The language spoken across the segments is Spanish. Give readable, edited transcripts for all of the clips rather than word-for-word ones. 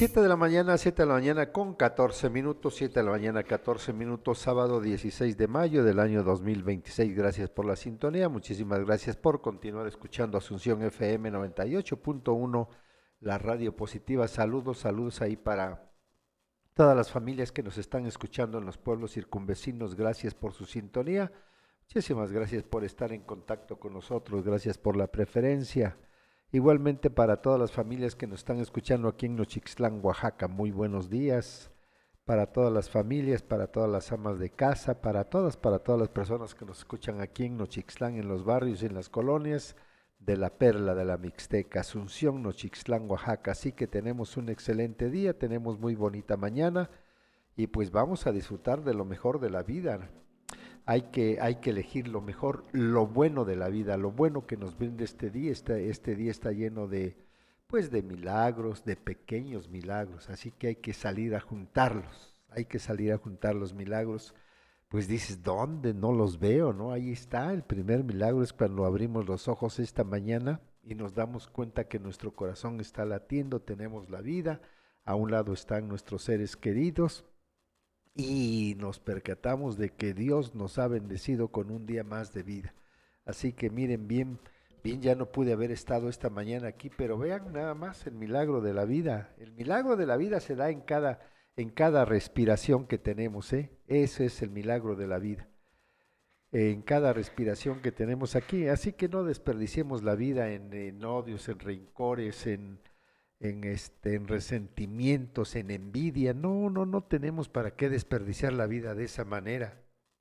7 de la mañana con 14 minutos, 7 de la mañana 14 minutos, sábado 16 de mayo del año 2026. Gracias por la sintonía, muchísimas gracias por continuar escuchando Asunción FM 98.1, la radio positiva. Saludos, saludos ahí para todas las familias que nos están escuchando en los pueblos circunvecinos. Gracias por su sintonía, muchísimas gracias por estar en contacto con nosotros, gracias por la preferencia. Igualmente para todas las familias que nos están escuchando aquí en Nochixtlán, Oaxaca, muy buenos días. Para todas las familias, para todas las amas de casa, para todas las personas que nos escuchan aquí en Nochixtlán, en los barrios y en las colonias de la Perla de la Mixteca, Asunción, Nochixtlán, Oaxaca. Así que tenemos un excelente día, tenemos muy bonita mañana y pues vamos a disfrutar de lo mejor de la vida. Hay que elegir lo mejor, lo bueno de la vida, lo bueno que nos brinda este día. Este día está lleno de, pues, de milagros, de pequeños milagros. Así que hay que salir a juntarlos. Hay que salir a juntar los milagros. Pues dices, ¿dónde? No los veo, ¿no? Ahí está. El primer milagro es cuando abrimos los ojos esta mañana y nos damos cuenta que nuestro corazón está latiendo, tenemos la vida. A un lado están nuestros seres queridos y nos percatamos de que Dios nos ha bendecido con un día más de vida. Así que miren bien, bien ya no pude haber estado esta mañana aquí, pero vean nada más el milagro de la vida. El milagro de la vida se da en cada respiración que tenemos, ¿eh? Ese es el milagro de la vida. En cada respiración que tenemos aquí. Así que no desperdiciemos la vida en odios, en rencores, en resentimientos, en envidia. No, no, no tenemos para qué desperdiciar la vida de esa manera,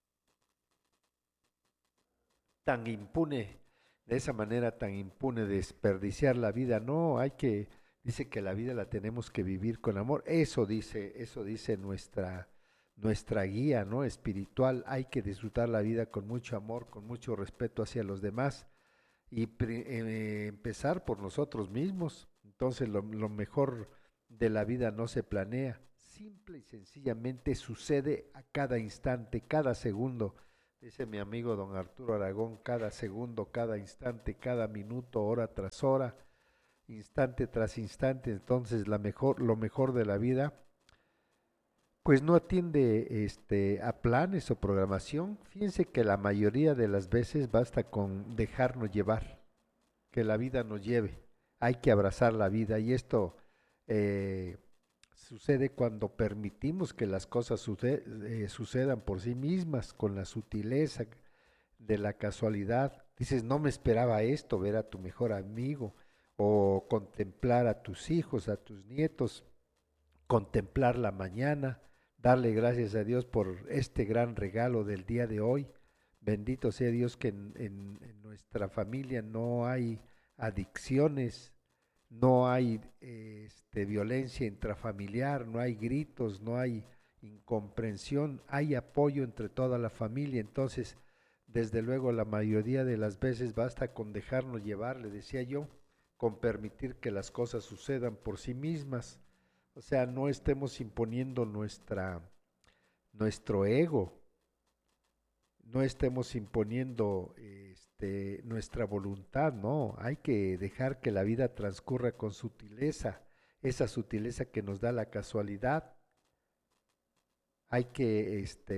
tan impune, de esa manera tan impune, desperdiciar la vida. No, dice que la vida la tenemos que vivir con amor. Eso dice nuestra guía, ¿no? Espiritual. Hay que disfrutar la vida con mucho amor, con mucho respeto hacia los demás y empezar por nosotros mismos. Entonces lo mejor de la vida no se planea, simple y sencillamente sucede a cada instante, cada segundo. Dice mi amigo don Arturo Aragón, cada segundo, cada instante, cada minuto, hora tras hora, instante tras instante. Entonces lo mejor de la vida pues no atiende a planes o programación. Fíjense que la mayoría de las veces basta con dejarnos llevar, que la vida nos lleve. Hay que abrazar la vida y esto eh, sucede cuando permitimos que las cosas sucedan por sí mismas, con la sutileza de la casualidad. Dices, no me esperaba esto, ver a tu mejor amigo o contemplar a tus hijos, a tus nietos, contemplar la mañana, darle gracias a Dios por este gran regalo del día de hoy. Bendito sea Dios que en nuestra familia no hay adicciones, no hay violencia intrafamiliar, no hay gritos, no hay incomprensión, hay apoyo entre toda la familia. Entonces, desde luego, la mayoría de las veces basta con dejarnos llevar, le decía yo, con permitir que las cosas sucedan por sí mismas. O sea, no estemos imponiendo nuestro ego, no estemos imponiendo nuestra voluntad, no, hay que dejar que la vida transcurra con sutileza, esa sutileza que nos da la casualidad. Hay que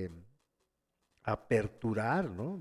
aperturar, ¿no?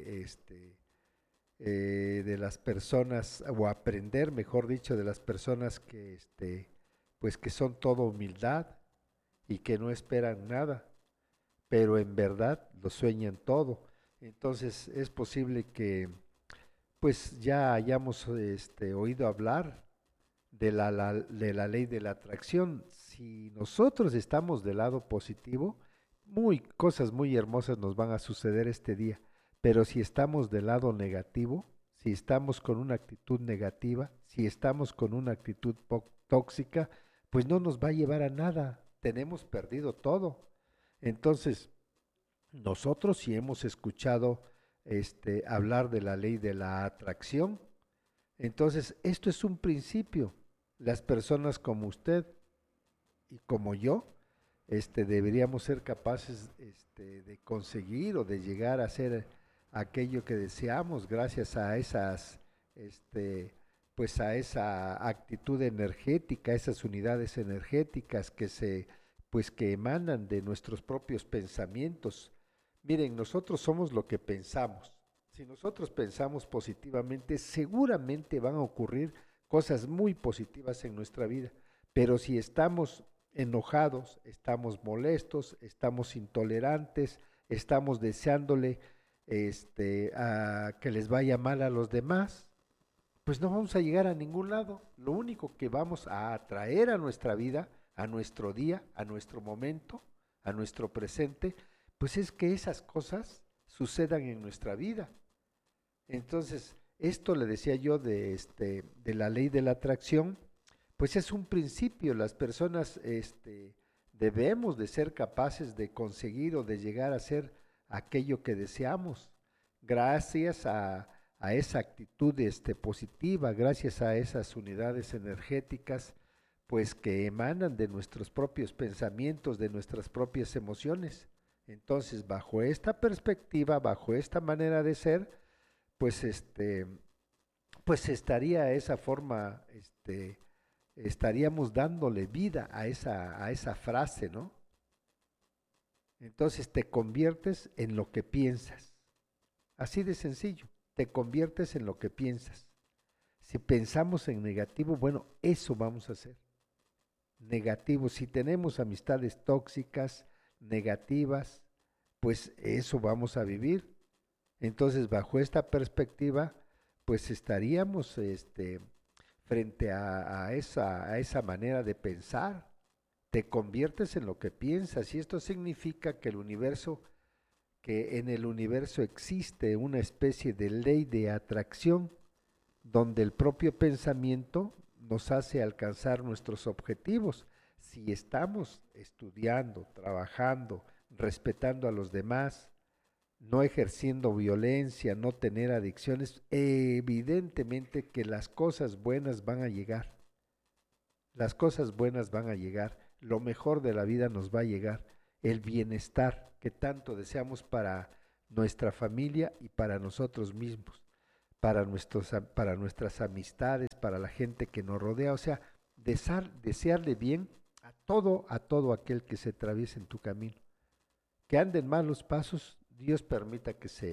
De las personas, o aprender, mejor dicho, de las personas que, pues que son todo humildad y que no esperan nada, pero en verdad lo sueñan todo. Entonces es posible que pues ya hayamos oído hablar de la ley de la atracción. Si nosotros estamos del lado positivo, cosas muy hermosas nos van a suceder este día. Pero si estamos del lado negativo, si estamos con una actitud negativa, si estamos con una actitud tóxica, pues no nos va a llevar a nada. Tenemos perdido todo. Entonces, nosotros sí hemos escuchado hablar de la ley de la atracción. Entonces, esto es un principio. Las personas como usted y como yo, deberíamos ser capaces de conseguir o de llegar a ser aquello que deseamos gracias a esas este, pues a esa actitud energética, esas unidades energéticas pues que emanan de nuestros propios pensamientos. Miren, nosotros somos lo que pensamos. Si nosotros pensamos positivamente, seguramente van a ocurrir cosas muy positivas en nuestra vida. Pero si estamos enojados, estamos molestos, estamos intolerantes, estamos deseándole a que les vaya mal a los demás, pues no vamos a llegar a ningún lado. Lo único que vamos a atraer a nuestra vida, a nuestro día, a nuestro momento, a nuestro presente, pues es que esas cosas sucedan en nuestra vida. Entonces, esto le decía yo de la ley de la atracción, pues es un principio. Las personas debemos de ser capaces de conseguir o de llegar a ser aquello que deseamos, gracias a esa actitud positiva, gracias a esas unidades energéticas, pues que emanan de nuestros propios pensamientos, de nuestras propias emociones. Entonces, bajo esta perspectiva, bajo esta manera de ser, pues pues estaría esa forma, estaríamos dándole vida a esa frase, ¿no? Entonces te conviertes en lo que piensas. Así de sencillo, te conviertes en lo que piensas. Si pensamos en negativo, bueno, eso vamos a hacer. Negativo, si tenemos amistades tóxicas, negativas, pues eso vamos a vivir. Entonces, bajo esta perspectiva, pues estaríamos frente a esa manera de pensar. Te conviertes en lo que piensas y esto significa que que en el universo existe una especie de ley de atracción donde el propio pensamiento nos hace alcanzar nuestros objetivos. Si estamos estudiando, trabajando, respetando a los demás, no ejerciendo violencia, no tener adicciones, evidentemente que las cosas buenas van a llegar. Las cosas buenas van a llegar, lo mejor de la vida nos va a llegar, el bienestar que tanto deseamos para nuestra familia y para nosotros mismos, para nuestras amistades, para la gente que nos rodea, o sea, desearle bien a todo aquel que se atraviese en tu camino. Que anden malos pasos, Dios permita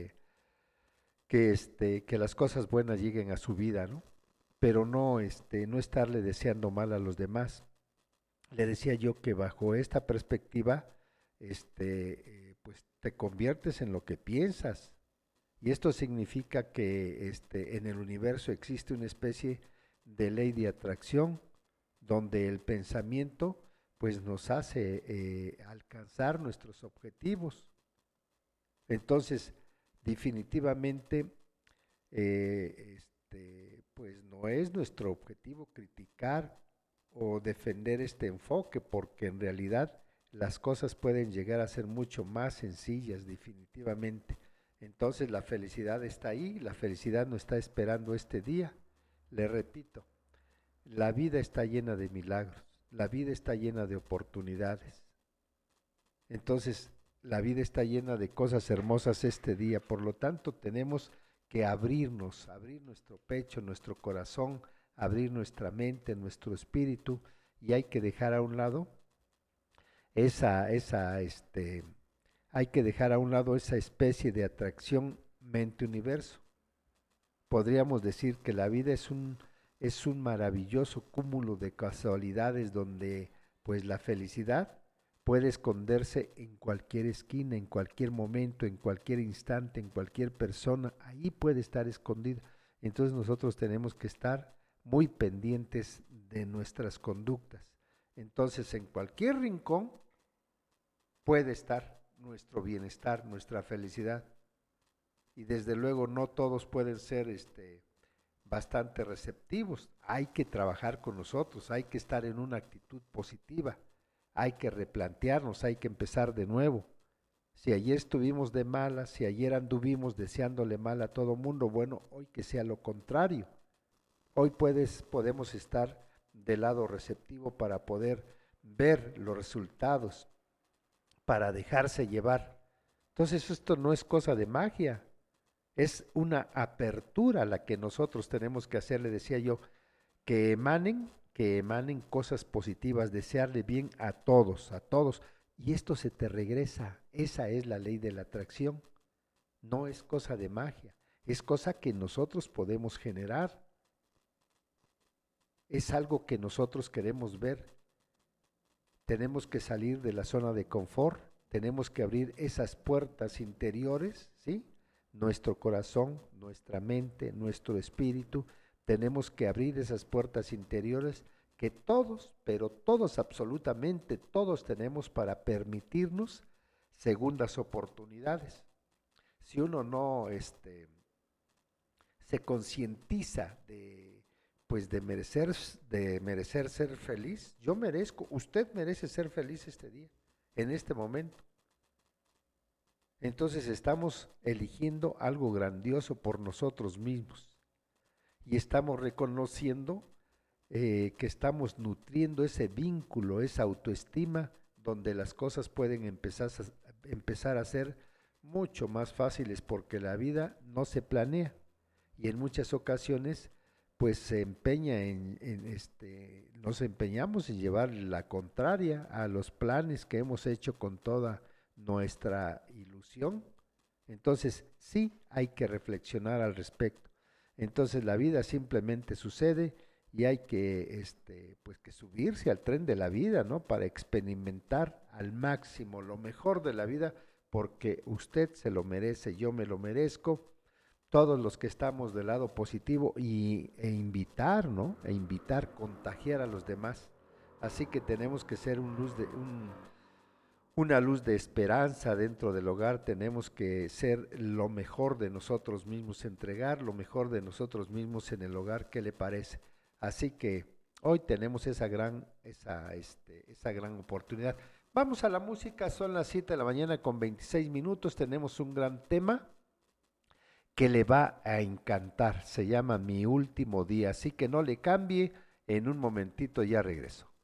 que las cosas buenas lleguen a su vida, ¿no? Pero no, no estarle deseando mal a los demás. Le decía yo que bajo esta perspectiva, pues te conviertes en lo que piensas. Y esto significa que en el universo existe una especie de ley de atracción donde el pensamiento pues nos hace alcanzar nuestros objetivos. Entonces, definitivamente, pues no es nuestro objetivo criticar o defender este enfoque, porque en realidad las cosas pueden llegar a ser mucho más sencillas, definitivamente. Entonces la felicidad está ahí, la felicidad no está esperando este día. Le repito, la vida está llena de milagros, la vida está llena de oportunidades. Entonces, la vida está llena de cosas hermosas este día, por lo tanto tenemos que abrirnos, abrir nuestro pecho, nuestro corazón, abrir nuestra mente, nuestro espíritu, y hay que dejar a un lado hay que dejar a un lado esa especie de atracción mente-universo. Podríamos decir que la vida es un maravilloso cúmulo de casualidades donde pues la felicidad puede esconderse en cualquier esquina, en cualquier momento, en cualquier instante, en cualquier persona, ahí puede estar escondida. Entonces nosotros tenemos que estar muy pendientes de nuestras conductas. Entonces en cualquier rincón puede estar nuestro bienestar, nuestra felicidad. Y desde luego no todos pueden ser bastante receptivos. Hay que trabajar con nosotros, hay que estar en una actitud positiva, hay que replantearnos, hay que empezar de nuevo. Si ayer estuvimos de malas, si ayer anduvimos deseándole mal a todo mundo, bueno, hoy que sea lo contrario. Hoy podemos estar del lado receptivo para poder ver los resultados, para dejarse llevar. Entonces esto no es cosa de magia, es una apertura la que nosotros tenemos que hacer, le decía yo, que emanen cosas positivas, desearle bien a todos, y esto se te regresa. Esa es la ley de la atracción. No es cosa de magia, es cosa que nosotros podemos generar, es algo que nosotros queremos ver. Tenemos que salir de la zona de confort, tenemos que abrir esas puertas interiores, ¿sí? Nuestro corazón, nuestra mente, nuestro espíritu, tenemos que abrir esas puertas interiores que todos, pero todos, absolutamente todos tenemos para permitirnos segundas oportunidades. Si uno no se concientiza de pues de merecer ser feliz, yo merezco, usted merece ser feliz este día, en este momento. Entonces estamos eligiendo algo grandioso por nosotros mismos y estamos reconociendo que estamos nutriendo ese vínculo, esa autoestima, donde las cosas pueden empezar a ser mucho más fáciles porque la vida no se planea y en muchas ocasiones pues se empeña nos empeñamos en llevar la contraria a los planes que hemos hecho con toda nuestra ilusión. Entonces sí hay que reflexionar al respecto. Entonces la vida simplemente sucede y hay que pues que subirse al tren de la vida, ¿no? Para experimentar al máximo lo mejor de la vida, porque usted se lo merece, yo me lo merezco, todos los que estamos del lado positivo e invitar, ¿no? E invitar, contagiar a los demás. Así que tenemos que ser una luz de esperanza dentro del hogar, tenemos que ser lo mejor de nosotros mismos, entregar lo mejor de nosotros mismos en el hogar. ¿Qué le parece? Así que hoy tenemos esa gran oportunidad. Vamos a la música, son las 7 de la mañana con 26 minutos, tenemos un gran tema que le va a encantar, se llama Mi Último Día, así que no le cambie, en un momentito ya regreso.